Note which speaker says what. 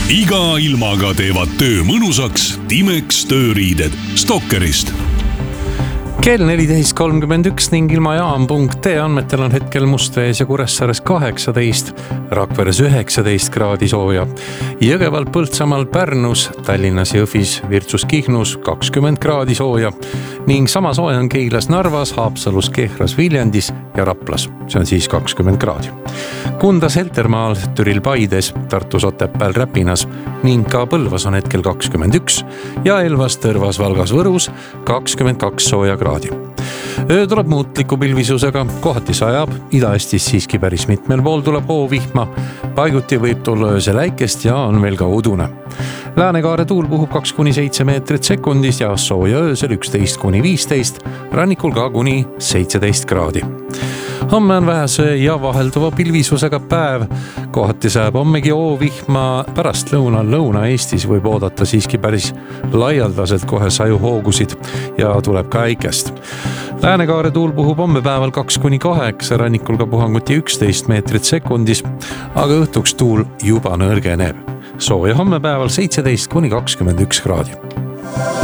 Speaker 1: Iga ilmaga teevad töö mõnusaks Timex tööriided Stalkerist.
Speaker 2: Kell 14.31 ning ilmajaam.ee andmetel on hetkel Mustvees ja Kuressaares 18, Rakveres 19 kraadi sooja. Jõgeval, Põltsamaal, Pärnus, Tallinnas, Jõhvis, Virtsus, Kihnus 20 kraadi sooja ning sama sooja on Keilas, Narvas, Haapsalus, Kehras, Viljandis ja Raplas. See on siis 20 kraadi. Kundas, Heltermaal, Türil, Paides, Tartus, Otepääl, Räpinas ning ka Põlvas on hetkel 21 ja Elvas, Tõrvas, Valgas, Võrus 22 sooja kraadi. Öö tuleb muutliku pilvisusega, kohati sajab, Ida-Eestis siiski päris mitmel pool tuleb hoovihma, paiguti võib tulla ööse läikest ja on veel ka udune. Läänekaare tuul puhub 2-7 meetrit sekundis ja sooja öösel 11-15, rannikul ka kuni 17 kraadi. Homme on vähese ja vahelduva pilvisusega päev. Kohati sajab hommegi hoovihma, pärast Lõuna-Eestis võib oodata siiski päris laialdaselt kohe sajuhoogusid ja tuleb ka äikest. Läänekaare tuul puhub homme päeval 2-8, rannikul ka puhanguti 11 meetrit sekundis, aga õhtuks tuul juba nõrgeneb. Sooja homme päeval 17-21 kraadi.